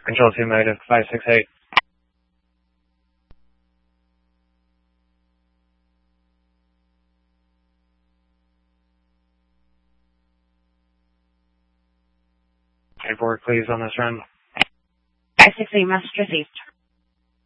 Control 2 negative 568. Report please on this run. 568 message received.